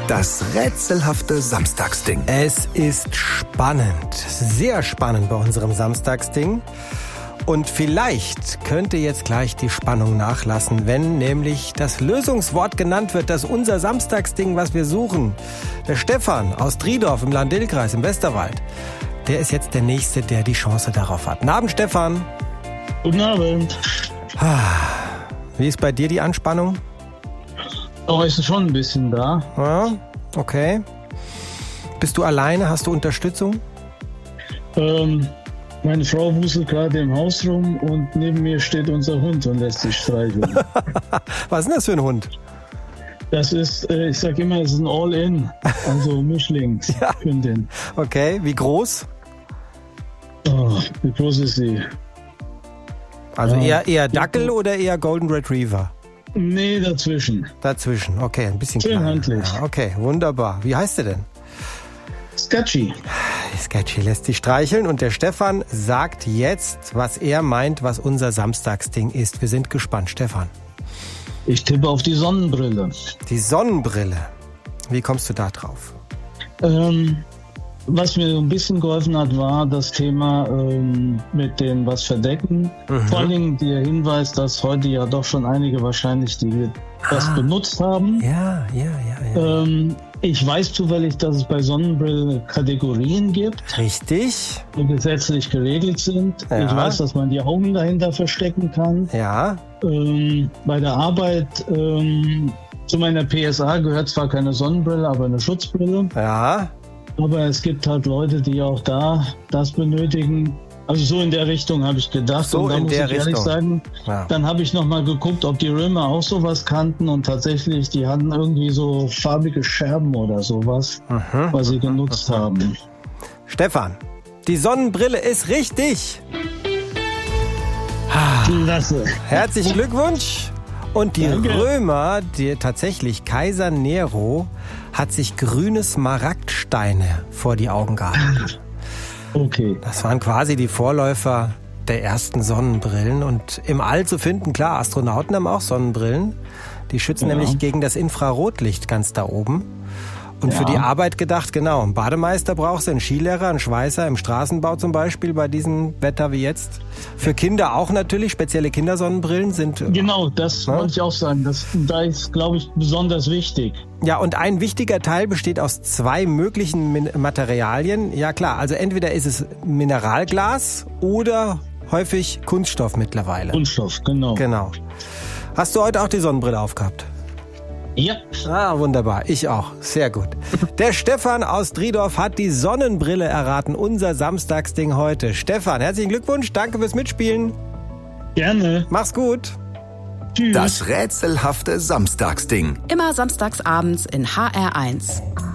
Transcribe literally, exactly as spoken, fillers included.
Das rätselhafte Samstagsding. Es ist spannend, sehr spannend bei unserem Samstagsding. Und vielleicht könnte jetzt gleich die Spannung nachlassen, wenn nämlich das Lösungswort genannt wird, das unser Samstagsding, was wir suchen. Der Stefan aus Driedorf im Lahn-Dill-Kreis im Westerwald, der ist jetzt der Nächste, der die Chance darauf hat. Guten Abend, Stefan. Guten Abend. Wie ist bei dir die Anspannung? Oh, ist schon ein bisschen da. Ja, okay. Bist du alleine? Hast du Unterstützung? Ähm, meine Frau wuselt gerade im Haus rum und neben mir steht unser Hund und lässt sich streicheln. Was ist denn das für ein Hund? Das ist, äh, ich sag immer, es ist ein All-In, also Mischlings. Ja. Hündin. Okay, wie groß? Oh, wie groß ist sie? Also Ja. eher, eher Dackel oder eher Golden Retriever? Nee, dazwischen. Dazwischen, okay, ein bisschen Schön kleiner. handlich. Ja, okay, wunderbar. Wie heißt der denn? Sketchy. Sketchy lässt sich streicheln und der Stefan sagt jetzt, was er meint, was unser Samstagsding ist. Wir sind gespannt, Stefan. Ich tippe auf die Sonnenbrille. Die Sonnenbrille. Wie kommst du da drauf? Ähm, was mir ein bisschen geholfen hat, war das Thema ähm, mit dem was verdecken. Mhm. Vor allen Dingen der Hinweis, dass heute ja doch schon einige wahrscheinlich die das Ah. benutzt haben. Ja, ja, ja, ja. Ähm, ich weiß zufällig, dass es bei Sonnenbrillen Kategorien gibt, Richtig. die gesetzlich geregelt sind. Ja. Ich weiß, dass man die Augen dahinter verstecken kann. Ja. Ähm, bei der Arbeit ähm, zu meiner P S A gehört zwar keine Sonnenbrille, aber eine Schutzbrille. Ja. Aber es gibt halt Leute, die auch da das benötigen. Also so in der Richtung habe ich gedacht. So und da in muss der ich ehrlich Richtung. sagen, Ja. dann habe ich nochmal geguckt, ob die Römer auch sowas kannten. Und tatsächlich, die hatten irgendwie so farbige Scherben oder sowas, Mhm. was sie genutzt haben. Stefan, die Sonnenbrille ist richtig. Klasse. Herzlichen Glückwunsch. Und die Danke. Römer, die, tatsächlich Kaiser Nero, hat sich grüne Smaragdsteine vor die Augen gehalten. Okay. Das waren quasi die Vorläufer der ersten Sonnenbrillen. Und im All zu finden, klar, Astronauten haben auch Sonnenbrillen. Die schützen Ja. nämlich gegen das Infrarotlicht ganz da oben. Und Ja. für die Arbeit gedacht, genau. Ein Bademeister brauchst du, einen Skilehrer, einen Schweißer im Straßenbau zum Beispiel, bei diesem Wetter wie jetzt. Für Kinder auch natürlich, spezielle Kindersonnenbrillen sind... Genau, das Ja. wollte ich auch sagen. Das, da ist, glaube ich, besonders wichtig. Ja, und ein wichtiger Teil besteht aus zwei möglichen Min- Materialien. Ja klar, also entweder ist es Mineralglas oder häufig Kunststoff mittlerweile. Kunststoff, genau. Genau. Hast du heute auch die Sonnenbrille aufgehabt? Ja. Ah, wunderbar. Ich auch. Sehr gut. Der Stefan aus Driedorf hat die Sonnenbrille erraten. Unser Samstagsding heute. Stefan, herzlichen Glückwunsch. Danke fürs Mitspielen. Gerne. Mach's gut. Tschüss. Das rätselhafte Samstagsding. Immer samstags abends in H R eins.